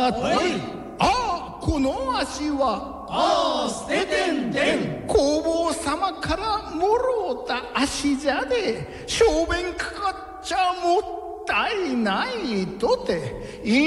この足は捨ててんでん。 弘法様からもろうた足じゃで小便かかっちゃもったいないとて